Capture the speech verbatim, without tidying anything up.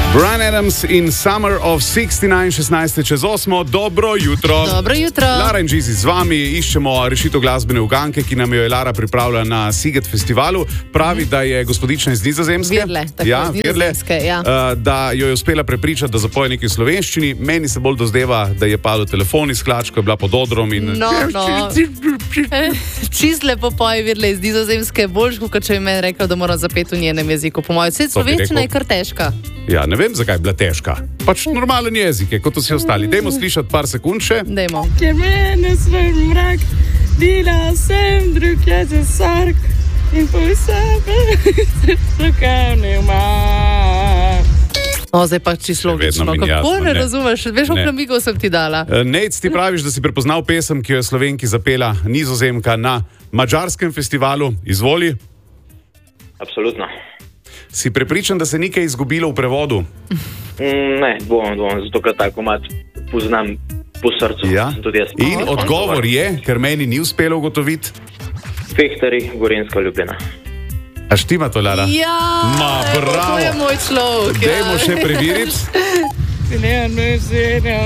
Bryan Adams in Summer of šestnajst, šestnajst čez osmo. Dobro jutro. Dobro jutro. Lara in Gizi z vami, iščemo rešitev glasbene uganke, ki nam jo je Lara pripravila na Siget festivalu. Pravi, da je gospodična iz Nizozemske. Virle, tako ja, iz Nizozemske, ja. Uh, da jo je uspela prepričati, da zapoje nekaj v slovenščini. Meni se bolj dozdeva, da je padel telefon iz hlač, ko je bila pod odrom. In... No, no. Čist lepo poje Virle iz Nizozemske, boljš, kot če bi meni rekel, da moram zapeti v njenem jeziku. Po mojem, vse slovenščina je kar težka. Ja, ne vem, zakaj je bila težka. Pač normalen jezik je, kot vsi ostali. Dajmo slišati par sekund še. Dajmo. Ker mene svoj mrak, bila sem drug je za sark in po sebe se strokovne umar. O, zdaj pa čisto logično. Kako ne razumeš? Veš, koliko namigov sem ti dala? Nejc, ti praviš, da si prepoznal pesem, ki jo je Slovenki zapela Nizozemka na madžarskem festivalu. Izvoli. Absolutno. Si prepričan, da se nekaj izgubilo v prevodu? Mm, ne, bom, bom, zato ker tako mat poznam po srcu. Ja. In oh, odgovor je, ker meni ni uspelo ugotoviti. Fehtari, Gorenjska Ljubljana. A štima to, Lara? Ja, Ma, bravo. To je moj človek. Dajmo še preveriti. Ne, ne, ne,